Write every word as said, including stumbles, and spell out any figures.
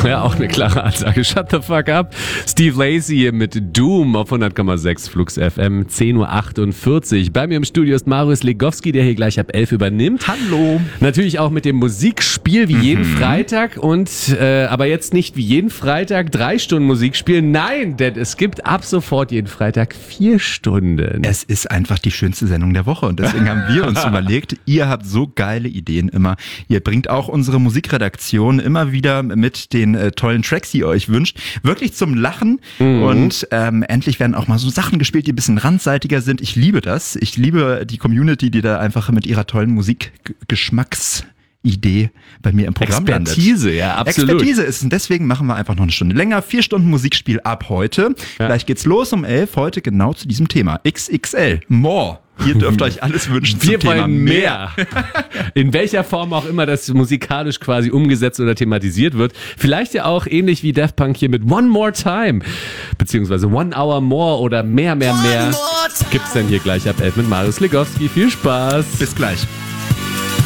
Ja, auch eine klare Ansage. Shut the fuck up. Steve Lacy hier mit Doom auf hundert Komma sechs Flux F M, zehn Uhr achtundvierzig. Bei mir im Studio ist Marius Legowski, der hier gleich ab elf übernimmt. Hallo. Natürlich auch mit dem Musikspiel wie jeden mhm. Freitag und äh, aber jetzt nicht wie jeden Freitag drei Stunden Musikspiel. Nein, denn es gibt ab sofort jeden Freitag vier Stunden. Es ist einfach die schönste Sendung der Woche und deswegen haben wir uns überlegt, ihr habt so geile Ideen immer. Ihr bringt auch unsere Musikredaktion immer wieder mit den äh, tollen Tracks, die ihr euch wünscht, wirklich zum Lachen mhm. und ähm, endlich werden auch mal so Sachen gespielt, die ein bisschen randseitiger sind. Ich liebe das. Ich liebe die Community, die da einfach mit ihrer tollen Musikgeschmacks Idee bei mir im Programm landet. Expertise, ja, absolut. Expertise ist und deswegen machen wir einfach noch eine Stunde länger. Vier Stunden Musikspiel ab heute. Ja. Gleich geht's los um elf, heute genau zu diesem Thema. X X L, more. Ihr dürft euch alles wünschen Wir zum Thema mehr. mehr. In welcher Form auch immer das musikalisch quasi umgesetzt oder thematisiert wird. Vielleicht ja auch ähnlich wie Daft Punk hier mit One More Time. Beziehungsweise One Hour More oder mehr, mehr, mehr. Gibt's dann hier gleich ab elf mit Marius Legowski. Viel Spaß. Bis gleich.